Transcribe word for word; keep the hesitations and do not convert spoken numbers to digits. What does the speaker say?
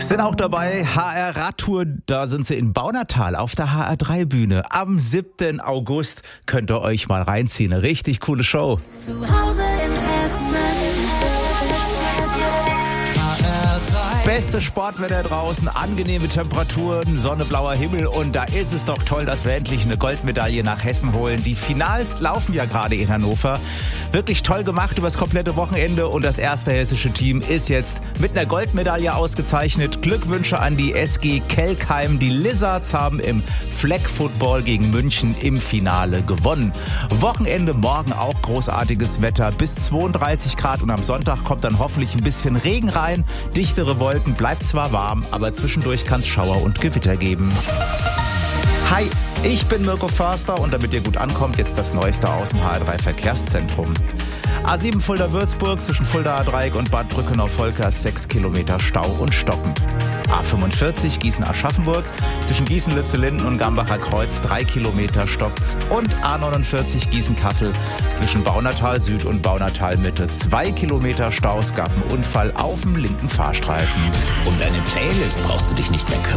Sind auch dabei H R Radtour, da sind sie in Baunatal auf der H R drei Bühne. Am siebten August könnt ihr euch mal reinziehen. Eine richtig coole Show. Zu Hause in Hessen. Beste Sportwetter draußen, angenehme Temperaturen, sonneblauer Himmel und da ist es doch toll, dass wir endlich eine Goldmedaille nach Hessen holen. Die Finals laufen ja gerade in Hannover. Wirklich toll gemacht über das komplette Wochenende und das erste hessische Team ist jetzt mit einer Goldmedaille ausgezeichnet. Glückwünsche an die S G Kelkheim. Die Lizards haben im Flag Football gegen München im Finale gewonnen. Wochenende morgen auch großartiges Wetter, bis zweiunddreißig Grad und am Sonntag kommt dann hoffentlich ein bisschen Regen rein. Dichtere Wolken, bleibt zwar warm, aber zwischendurch kann es Schauer und Gewitter geben. Hi, ich bin Mirko Förster und damit ihr gut ankommt, jetzt das Neueste aus dem H R drei Verkehrszentrum. A sieben Fulda-Würzburg zwischen Fulda-Dreieck und Bad Brückenau-Volkers sechs Kilometer Stau und Stoppen. A fünfundvierzig Gießen-Aschaffenburg zwischen Gießen-Lützellinden und Gambacher Kreuz drei Kilometer stockt's. Und A neunundvierzig Gießen-Kassel zwischen Baunatal Süd und Baunatal Mitte zwei Kilometer Stau. Es gab einen Unfall auf dem linken Fahrstreifen. Um deine Playlist brauchst du dich nicht mehr kümmern.